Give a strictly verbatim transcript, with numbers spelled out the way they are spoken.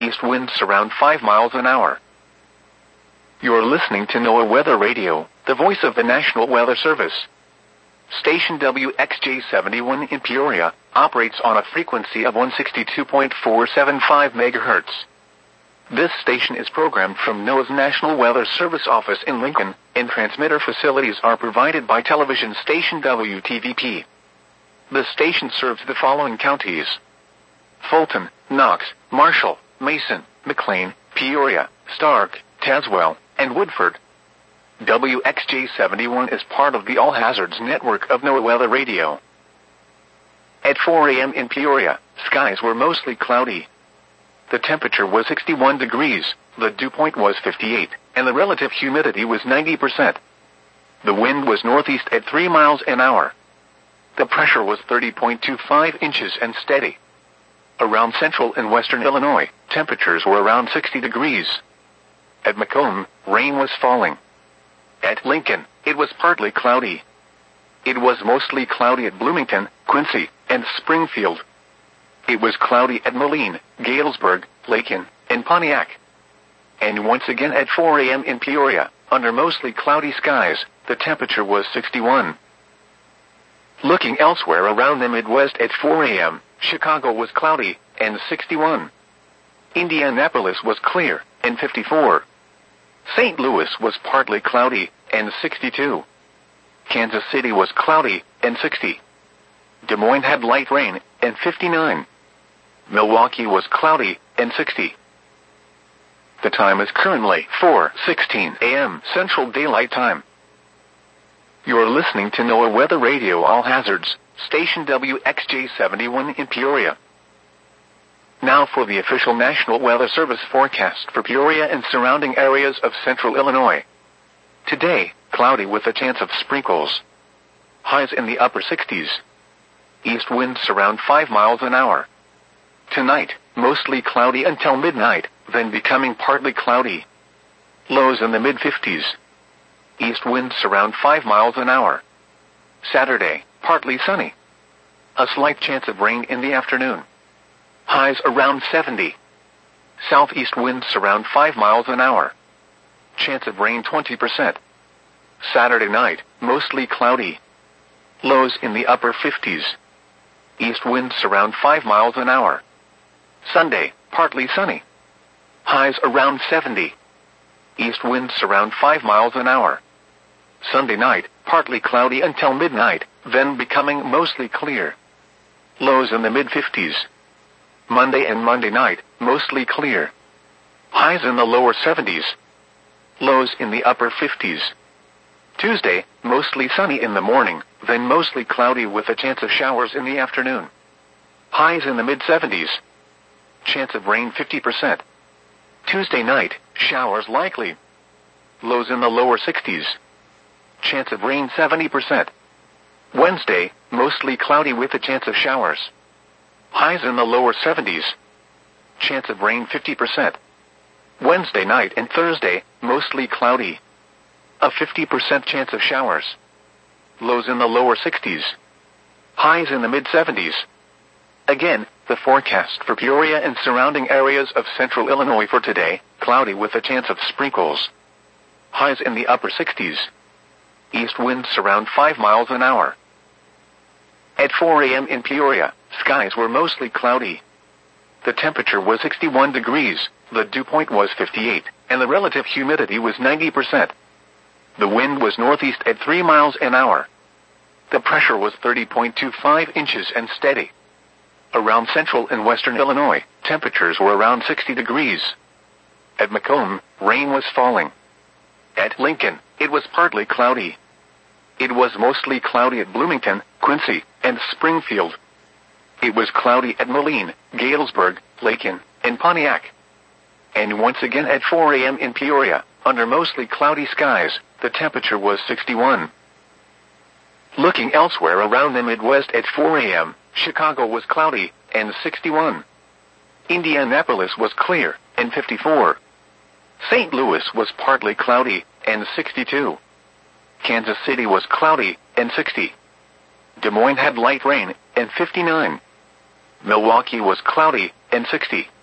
East winds around five miles an hour. You're listening to NOAA Weather Radio, the voice of the National Weather Service. Station W X J seventy-one in Peoria operates on a frequency of one sixty-two point four seven five megahertz. This station is programmed from NOAA's National Weather Service office in Lincoln, and transmitter facilities are provided by television station W T V P. The station serves the following counties: Fulton, Knox, Marshall, Mason, McLean, Peoria, Stark, Tazewell, and Woodford. W X J seventy-one is part of the All Hazards network of NOAA Weather Radio. At four a.m. in Peoria, skies were mostly cloudy. The temperature was sixty-one degrees, the dew point was fifty-eight, and the relative humidity was ninety percent. The wind was northeast at three miles an hour. The pressure was thirty point two five inches and steady. Around central and western Illinois, temperatures were around sixty degrees. At Macomb, rain was falling. At Lincoln, it was partly cloudy. It was mostly cloudy at Bloomington, Quincy, and Springfield. It was cloudy at Moline, Galesburg, Lakin, and Pontiac. And once again at four a.m. in Peoria, under mostly cloudy skies, the temperature was sixty-one. Looking elsewhere around the Midwest at four a.m., Chicago was cloudy, and sixty-one. Indianapolis was clear, and fifty-four. Saint Louis was partly cloudy, and sixty-two. Kansas City was cloudy, and sixty. Des Moines had light rain, and fifty-nine. Milwaukee was cloudy, and sixty. The time is currently four sixteen a.m. Central Daylight Time. You're listening to NOAA Weather Radio All Hazards, Station W X J seventy-one in Peoria. Now for the official National Weather Service forecast for Peoria and surrounding areas of central Illinois. Today, cloudy with a chance of sprinkles. Highs in the upper sixties. East winds around five miles an hour. Tonight, mostly cloudy until midnight, then becoming partly cloudy. Lows in the mid-fifties. East winds around five miles an hour. Saturday, partly sunny. A slight chance of rain in the afternoon. Highs around seventy. Southeast winds around five miles an hour. Chance of rain twenty percent. Saturday night, mostly cloudy. Lows in the upper fifties. East winds around five miles an hour. Sunday, partly sunny. Highs around seventy. East winds around five miles an hour. Sunday night, partly cloudy until midnight, then becoming mostly clear. Lows in the mid-fifties. Monday and Monday night, mostly clear. Highs in the lower seventies. Lows in the upper fifties. Tuesday, mostly sunny in the morning, then mostly cloudy with a chance of showers in the afternoon. Highs in the mid-seventies. Chance of rain fifty percent. Tuesday night, showers likely. Lows in the lower sixties. Chance of rain seventy percent. Wednesday, mostly cloudy with a chance of showers. Highs in the lower seventies. Chance of rain fifty percent. Wednesday night and Thursday, mostly cloudy. A fifty percent chance of showers. Lows in the lower sixties. Highs in the mid-seventies. Again, the forecast for Peoria and surrounding areas of central Illinois for today, cloudy with a chance of sprinkles. Highs in the upper sixties. East winds around five miles an hour. At four a.m. in Peoria, skies were mostly cloudy. The temperature was sixty-one degrees, the dew point was fifty-eight, and the relative humidity was ninety percent. The wind was northeast at three miles an hour. The pressure was thirty point two five inches and steady. Around central and western Illinois, temperatures were around sixty degrees. At Macomb, rain was falling. At Lincoln, it was partly cloudy. It was mostly cloudy at Bloomington, Quincy, and Springfield. It was cloudy at Moline, Galesburg, Lakin, and Pontiac. And once again at four a.m. in Peoria, under mostly cloudy skies, the temperature was sixty-one. Looking elsewhere around the Midwest at four a.m., Chicago was cloudy, and sixty-one. Indianapolis was clear, and fifty-four. Saint Louis was partly cloudy, and sixty-two. Kansas City was cloudy, and sixty. Des Moines had light rain, and fifty-nine. Milwaukee was cloudy, and sixty.